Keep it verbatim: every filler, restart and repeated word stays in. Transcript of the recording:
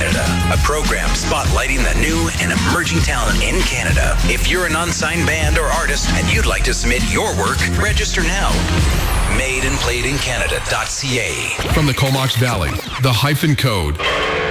Canada, a program spotlighting the new and emerging talent in Canada. If you're an unsigned band or artist and you'd like to submit your work, register now. made and played in Canada dot c a. From the Comox Valley, the Hyphen Code.